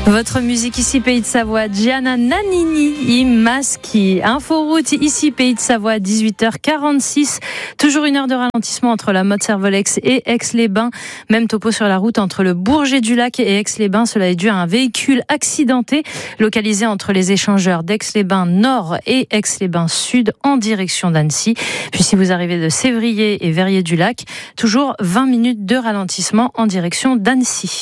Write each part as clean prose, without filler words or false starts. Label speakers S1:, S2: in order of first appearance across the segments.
S1: Votre musique ici Pays de Savoie, Gianna Nannini, Maschi. Inforoute ici Pays de Savoie, 18h46. Toujours une heure de ralentissement entre la Motte-Servolex et Aix-les-Bains. Même topo sur la route entre le Bourget-du-Lac et Aix-les-Bains. Cela est dû à un véhicule accidenté localisé entre les échangeurs d'Aix-les-Bains Nord et Aix-les-Bains Sud en direction d'Annecy. Puis si vous arrivez de Sévrier et Verrier-du-Lac, toujours 20 minutes de ralentissement en direction d'Annecy.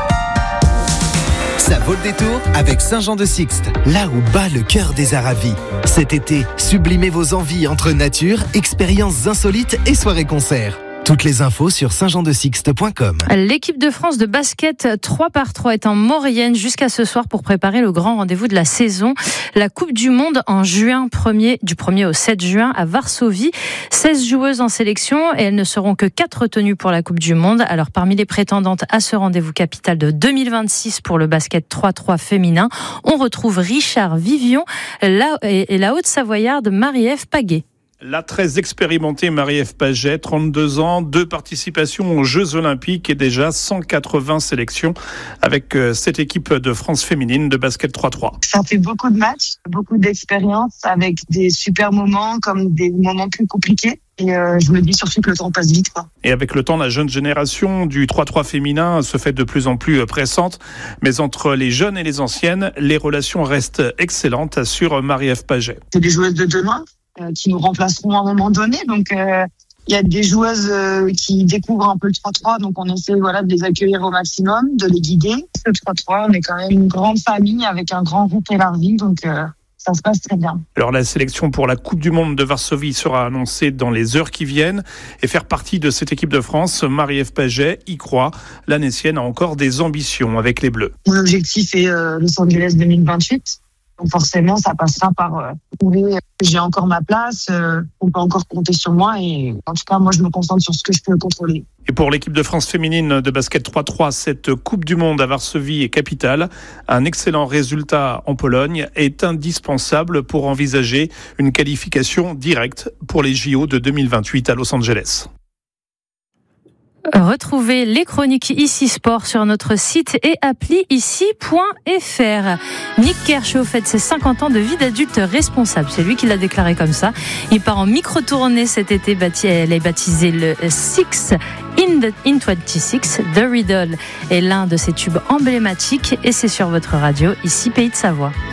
S2: Ça vaut le détour avec Saint-Jean-de-Sixte, là où bat le cœur des Aravis. Cet été, sublimez vos envies entre nature, expériences insolites et soirées-concerts. Toutes les infos sur saintjeandesixte.com.
S1: L'équipe de France de basket 3x3 est en Maurienne jusqu'à ce soir pour préparer le grand rendez-vous de la saison. La Coupe du Monde en juin, du 1er au 7 juin à Varsovie. 16 joueuses en sélection et elles ne seront que 4 retenues pour la Coupe du Monde. Alors parmi les prétendantes à ce rendez-vous capital de 2026 pour le basket 3x3 féminin, on retrouve Richard Vivion et la Haute-Savoyarde Marie-Ève Paguet.
S3: La très expérimentée Marie-Ève Paget, 32 ans, 2 participations aux Jeux Olympiques et déjà 180 sélections avec cette équipe de France féminine de basket 3x3.
S4: Ça fait beaucoup de matchs, beaucoup d'expérience avec des super moments comme des moments plus compliqués. Et je me dis surtout que le temps passe vite, quoi.
S3: Et avec le temps, la jeune génération du 3x3 féminin se fait de plus en plus pressante. Mais entre les jeunes et les anciennes, les relations restent excellentes, assure Marie-Ève Paget.
S4: C'est des joueuses de demain qui nous remplaceront à un moment donné. Donc, il y a des joueuses qui découvrent un peu le 3-3, donc on essaie de les accueillir au maximum, de les guider. Le 3-3, on est quand même une grande famille avec un grand groupe élargi, donc ça se passe très bien.
S3: Alors la sélection pour la Coupe du Monde de Varsovie sera annoncée dans les heures qui viennent. Et faire partie de cette équipe de France, Marie-Ève Paget y croit. L'Annécienne a encore des ambitions avec les Bleus.
S4: Mon objectif est Los Angeles 2028. Donc forcément, ça passera par trouver que j'ai encore ma place, on peut encore compter sur moi et en tout cas, moi, je me concentre sur ce que je peux contrôler.
S3: Et pour l'équipe de France féminine de basket 3x3, cette Coupe du Monde à Varsovie est capitale. Un excellent résultat en Pologne est indispensable pour envisager une qualification directe pour les JO de 2028 à Los Angeles.
S1: Retrouvez les chroniques Ici Sport sur notre site et appli ici.fr. Nick Kershaw fête ses 50 ans de vie d'adulte responsable. C'est lui qui l'a déclaré comme ça. Il part en micro-tournée cet été. Elle est baptisée le Six in 26. The Riddle est l'un de ses tubes emblématiques et c'est sur votre radio, ici Pays de Savoie.